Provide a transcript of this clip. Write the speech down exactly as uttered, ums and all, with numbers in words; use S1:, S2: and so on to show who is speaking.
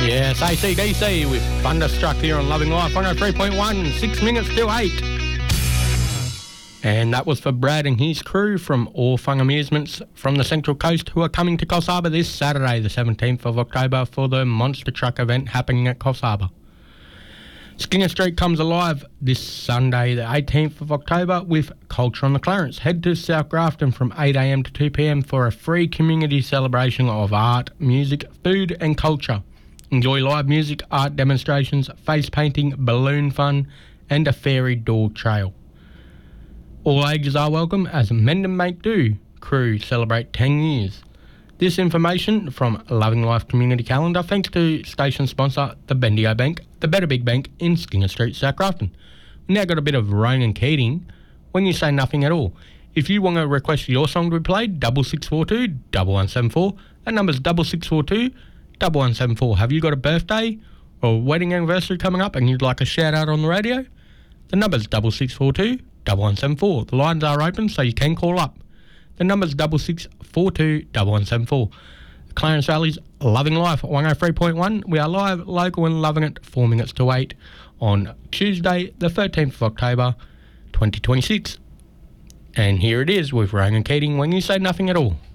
S1: Yes, A C D C with Thunderstruck here on Loving Life one oh three point one, six minutes to eight. And that was for Brad and his crew from All Fun Amusements from the Central Coast, who are coming to Coffs Harbour this Saturday, the seventeenth of October, for the Monster Truck event happening at Coffs Harbour. Skinner Street comes alive this Sunday, the eighteenth of October, with Culture on the Clarence. Head to South Grafton from eight a m to two p m for a free community celebration of art, music, food and culture. Enjoy live music, art demonstrations, face painting, balloon fun and a fairy dog trail. All ages are welcome as Mend and Make Do crew celebrate ten years. This information from Loving Life Community Calendar, thanks to station sponsor, the Bendigo Bank, the Better Big Bank in Skinner Street, South Grafton. We've now got a bit of Ronan Keating, When You Say Nothing at All. If you want to request your song to be played, double six four two, one one seven four. That number's double six four two, one one seven four. Have you got a birthday or wedding anniversary coming up and you'd like a shout out on the radio? The number's double six four two, one one seven four. The lines are open so you can call up. The number's double six four two, one one seven four. Clarence Valley's Loving Life one oh three point one. We are live, local and loving it, four minutes to eight on Tuesday, the thirteenth of October, twenty twenty-six. And here it is with Ronan Keating, When You Say Nothing at All.